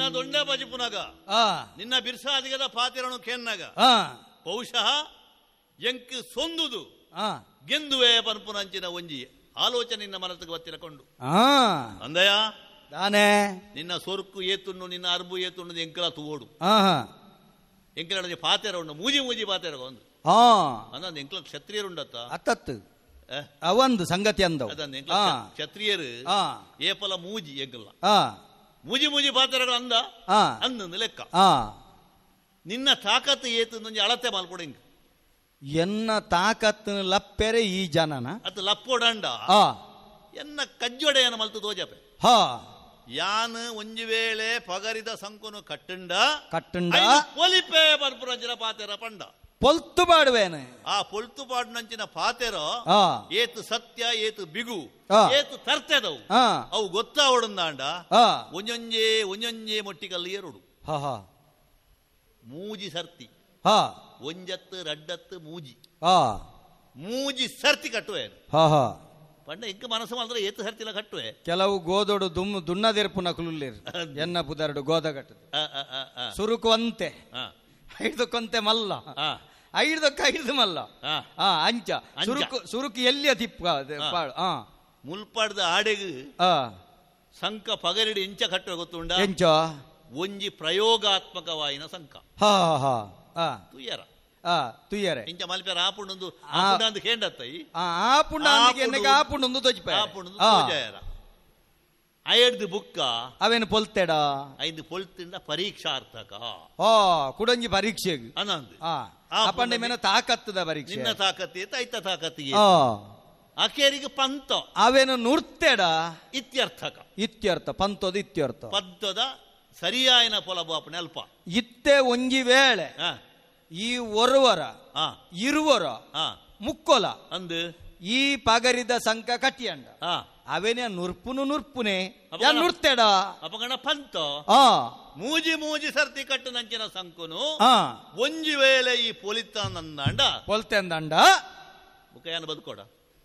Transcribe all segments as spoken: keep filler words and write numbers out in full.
ದೊಂಡ ಬಜಿಪುನಗ ನಿನ್ನ ಬಿರ್ಸಾದಿಗದ ಪಾತಿರನು ಕೆನ್ನಗ ಬಹುಶಃ ಎಂಕ್ ಸೊಂದುದು ಗೆಂದುವೆ ಪನ್ಪುನಂಚಿನ ಒಂಜಿ ಆಲೋಚನೆ ನಿನ್ನ ಮನಸ್ಸಿಗೆ ಗೊತ್ತಿರಕೊಂಡು ಅಂದಯ ತಾನೇ ನಿನ್ನ ಸೊರ್ಕು ಏತುನ್ನು ನಿನ್ನ ಅರ್ಬು ಏತುಣ್ಣದು ಎಂಕಲ ತೂಡು ಎಂಕಲ ಪಾತೆರ ಉಂಡು ಮೂಜಿ ಮೂಜಿ ಪಾತೆರ ಒಂದು ಅಂದ ಎಂಕಲ ಕ್ಷತ್ರಿಯರುಂಡತ್ತ ಅತ್ತತ್ತು ಅವಂದು ಸಂಗತಿ ಅಂದ ಕ್ಷತ್ರಿಯರು ಏಪಲ ಮೂಜಿ ಎಂಕಲ್ಲ ಮೂಜಿ ಮೂಜಿ ಪಾತೆರಗಳು ಅಂದ ಅಂದ ಲೆಕ್ಕ ನಿನ್ನ ತಾಕತ್ತು ಏತು ಅಳತೆ ಮಾಲ್ಕೊಡ ಹಿಂಗ ಎನ್ನ ತಾಕತ್ತು ಲಪ್ಪೆರೆ ಈ ಜನನ ಅದು ಲಪ್ಪೋಡಂಡ ಎನ್ನ ಕಜ್ಜೊಡೆಯನ ಮಲ್ತು ತೋಜಪೆ ಹಾ ಯಾನ್ ಒಂಜಿ ವೇಳೆ ಪಗರಿದ ಸಂಕುನು ಕಟ್ಟಂಡ ಕಟ್ಟಂಡ ಪೊಲಿಪೆ ಬರ್ಪುರಂಚಿನ ಪಾತೆರ ಪಂಡ ಪೊಲ್ತು ಪಾಡುವೇನೆ ಆ ಪೊಲ್ತು ಪಾಡಿನಂಚಿನ ಪಾತೆರ ಏತು ಸತ್ಯ ಏತು ಬಿಗು ಏತು ತರ್ತೆದವು ಅವು ಗೊತ್ತಾವಡುಂದಾಂಡ ಒಂಜೊಂಜೆ ಒಂಜೊಂಜೆ ಮೊಟ್ಟಿಗಲ್ಲಿ ಎರಡು ಮೂಜಿ ಸರ್ತಿ ಒಂಜತ್ತು ರಡ್ಡತ್ತು ಮೂಜಿ ಮೂಜಿ ಸರ್ತಿ ಕಟ್ಟುವೆ ಪಂಡ ಇಂಕ ಮನಸ್ಸು ಮಾಡಿದ್ರೆ ಏತು ಸರ್ತಿಲ ಕಟ್ಟುವೆ ಕೆಲವು ಗೋದೋಡು ದುಮ್ ದುನ್ನದಿರ್ಪುನ ಕುಲುಲ್ಲಿರು ಎನ್ನ ಪುದರ್ಡು ಗೋದ ಕಟ್ಟದು ಸುರುಕು ಅಂತೆ ಐದಕ್ಕೊಂತೆ ಮಲ್ಲ ಐದಕ್ಕ ಐದು ಮಲ್ಲ ಅಂಚ ಸುರುಕು ಸುರುಕು ಎಲ್ಲಿಯ ತಿಪ್ಪ ಮುಲ್ಪಾಡ್ದ ಆಡೆಗು ಸಂಕ ಪಗರಿಡಿ ಇಂಚ ಕಟ್ಟುವೆ ಗೊತ್ತುಂಡ ಎಂಚ ಒಂಜಿ ಪ್ರಯೋಗಾತ್ಮಕವಾಯಿನ ಸಂಕ ತುಯ್ಯರ ತುಯ್ಯರೆ ಇಂಚ ಮಲ್ಪೆರ ಆಪುಂಡು ಆಪುಂಡು ಕೇಂಡತ್ತೈ ಆಪುಂಡು ಆಪುಂಡು ತೋಜಿಪ ಆಪುಂಡು ತೋಜಾಯರ ಐದು ಬುಕ್ಕ ಅವೇನು ಪೊಲ್ತೆಡ ಐದು ಪೊಲ್ತಿಂದ ಪರೀಕ್ಷಾರ್ಥಕ ಓ ಕುಡಂಜಿ ಪರೀಕ್ಷೆಗೆ ಅನಂದ್ ಅಪಂಡೆ ಮೇನ ತಾಕತ್ತದ ಪರೀಕ್ಷೆ ನಿನ್ನ ತಾಕತ್ತಿ ಐತ ತಾಕತ್ತಿಗೆ ಅಕೇರಿಗೆ ಪಂತ ಅವೇನು ನುರ್ತೆಡ ಇತ್ಯರ್ಥಕ ಇತ್ಯರ್ಥ ಪಂತದ ಇತ್ಯರ್ಥ ಪದ್ಯದ ಸರಿಯಾಯಿನ ಪೊಲಬಾಪನೆ ಅಲ್ಪ ಇತ್ತೆ ಒಂಜಿ ವೇಳೆ ಈ ಒರುವರ ಇರುವರ ಮುಕ್ಕೊಲ ಅಂದು ಈ ಪಗರಿದ ಸಂಕ ಕಟ್ಟಿಯಂಡ ಅವೇನೇ ನುರ್ಪುನು ನುರ್ಪುನೆ ನುರ್ತೆಡ ಅಪಗಣ ಪಂತ ಮೂಜಿ ಮೂಜಿ ಸರ್ತಿ ಕಟ್ಟು ನಂಚಿನ ಸಂಕುನು ಒಂಜಿ ವೇಳೆ ಈ ಪೊಲಿತ ನಂದಾಂಡ ಪೊಲ್ತೆ ಅಂದಂಡ ಮುಖಯಾನ ಬದುಕೋಡ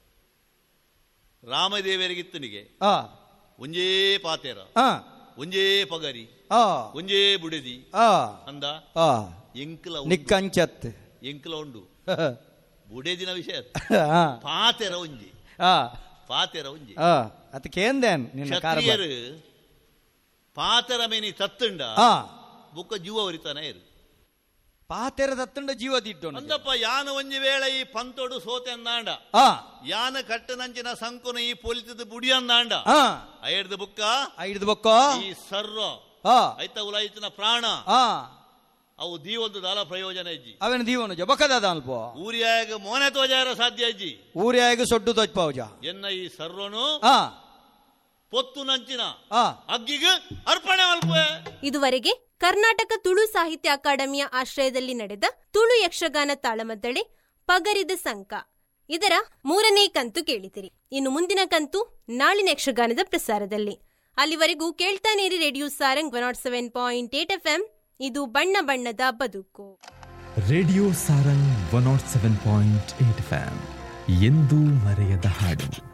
ರಾಮದೇವರಿಗಿತ್ತನಿಗೆ ಒಂಜೇ ಪಾತೆರ ಒಂಜೇ ಪಗರಿ ಒಂಜೇ ಬುಡಿದಿ ಅಂದ ಎಂಕ್ಲ ನಿಕ್ಕಂಚತ್ ಎಂಕ್ಲ ಉಂಡು ಬುಡೇದಿನ ವಿಷಯ ಪಾತೆರ ಒಂಜಿ ಪಾತೆರ ಒಂಜಿ ಅದಕ್ಕೇಂದೇನ್ ಕ್ಷತ್ರಿಯರು ಪಾತೆರ ಮೇನಿ ತತ್ತುಂಡ ಬುಕ್ಕ ಜೀವ ಹೊರಿತಾನೆ ಇರು ಪಾತೆರ ತತ್ತುಂಡ ಜೀವ ದಿಟ್ಟು ಅಂದಪ್ಪ ಯಾನ ಒಂಜಿ ವೇಳೆ ಈ ಪಂತೋಡು ಸೋತೆ ಅಂದಾಂಡ ಯಾನ ಕಟ್ಟು ನಂಚಿನ ಸಂಕುನ ಈ ಪೊಲಿತದ ಬುಡಿ ಅಂದಾಂಡ ಐಡ್ದು ಬುಕ್ಕ ಐಡ್ದು ಬುಕ್ಕ ಈ ಸರ್ರ ಐತ ಉಲಾಯಿತನ ಪ್ರಾಣ ಅವು ದೀವೊಂದು ದಾಲ ಪ್ರಯೋಜನ ಇಜ್ಜಿ ಅವೇನು ದೀವನು ಜಬಕದ ಅಲ್ಪ ಊರಿಯಾಗ ಮೋನೆ ತೋಜಾರ ಸಾಧ್ಯ ಇಜ್ಜಿ ಊರಿಯಾಗ ಸೊಡ್ಡು ತೋಜ್ಪಾವಜ ಎನ್ನ ಈ ಸರ್ವನು ಪೊತ್ತು ನಂಚಿನ ಅಗ್ಗಿಗೆ ಅರ್ಪಣೆ ಅಲ್ಪ. ಇದುವರೆಗೆ ಕರ್ನಾಟಕ ತುಳು ಸಾಹಿತ್ಯ ಅಕಾಡೆಮಿಯ ಆಶ್ರಯದಲ್ಲಿ ನಡೆದ ತುಳು ಯಕ್ಷಗಾನ ತಾಳಮದ್ದಳೆ ಪಗರಿದ ಸಂಕ ಇದರ ಮೂರನೇ ಕಂತು ಕೇಳಿದಿರಿ. ಇನ್ನು ಮುಂದಿನ ಕಂತು ನಾಳಿನ ಯಕ್ಷಗಾನದ ಪ್ರಸಾರದಲ್ಲಿ. ಅಲ್ಲಿವರೆಗೂ ಕೇಳ್ತಾನೇರಿ radio Sarang one not seven point eight F M. ಇದು ಬಣ್ಣ ಬಣ್ಣದ ಬದುಕು. Radio Sarang one not seven point eight F M, ಎಂದೂ ಮರೆಯದ ಹಾಡು.